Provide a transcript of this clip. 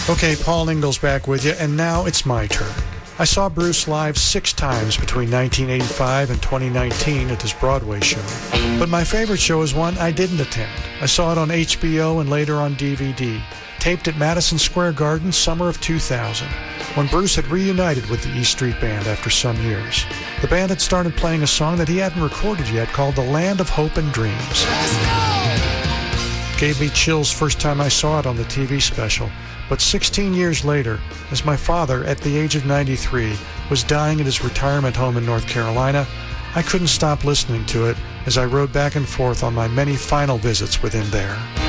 Okay, Paul Ingalls back with you, and now it's my turn. I saw Bruce live 6 times between 1985 and 2019 at this Broadway show. But my favorite show is one I didn't attend. I saw it on HBO and later on DVD, taped at Madison Square Garden summer of 2000, when Bruce had reunited with the E Street Band after some years. The band had started playing a song that he hadn't recorded yet called The Land of Hope and Dreams. It gave me chills first time I saw it on the TV special. But 16 years later, as my father, at the age of 93, was dying at his retirement home in North Carolina, I couldn't stop listening to it as I rode back and forth on my many final visits with him there.